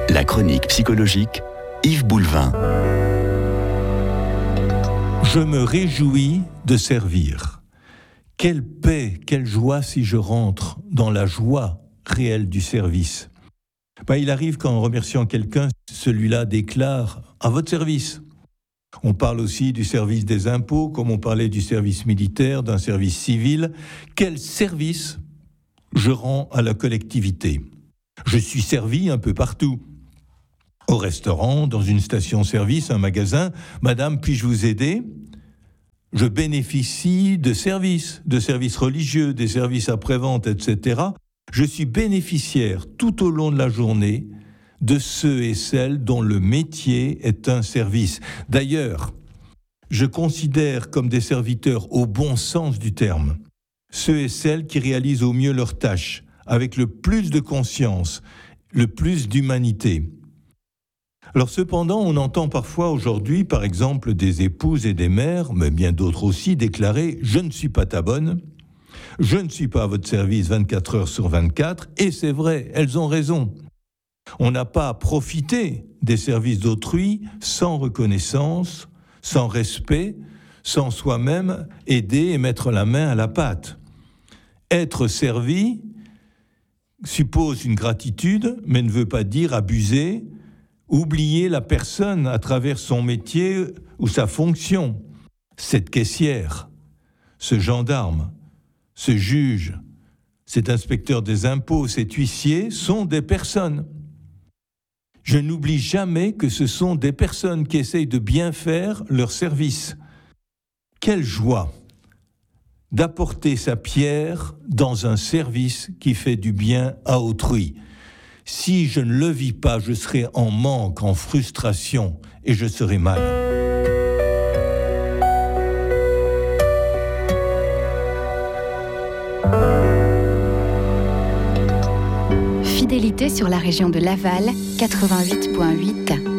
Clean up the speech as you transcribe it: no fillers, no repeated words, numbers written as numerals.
La chronique psychologique, Yves Boulevin. Je me réjouis de servir. Quelle paix, quelle joie si je rentre dans la joie réelle du service. Il arrive qu'en remerciant quelqu'un, celui-là déclare « à votre service ». On parle aussi du service des impôts, comme on parlait du service militaire, d'un service civil. Quel service je rends à la collectivité ? Je suis servi un peu partout. Au restaurant, dans une station-service, un magasin. « Madame, puis-je vous aider ?» Je bénéficie de services religieux, des services après-vente, etc. Je suis bénéficiaire tout au long de la journée de ceux et celles dont le métier est un service. D'ailleurs, je considère comme des serviteurs au bon sens du terme ceux et celles qui réalisent au mieux leurs tâches, avec le plus de conscience, le plus d'humanité. Alors cependant, on entend parfois aujourd'hui, par exemple, des épouses et des mères, mais bien d'autres aussi, déclarer « je ne suis pas ta bonne ». Je ne suis pas à votre service 24 heures sur 24, et c'est vrai, elles ont raison. On n'a pas à profiter des services d'autrui sans reconnaissance, sans respect, sans soi-même aider et mettre la main à la pâte. Être servi suppose une gratitude, mais ne veut pas dire abuser, oublier la personne à travers son métier ou sa fonction. Cette caissière, ce gendarme, ce juge, cet inspecteur des impôts, cet huissier sont des personnes. Je n'oublie jamais que ce sont des personnes qui essayent de bien faire leur service. Quelle joie d'apporter sa pierre dans un service qui fait du bien à autrui. Si je ne le vis pas, je serai en manque, en frustration, et je serai mal. Fidélité sur la région de Laval, 88.8.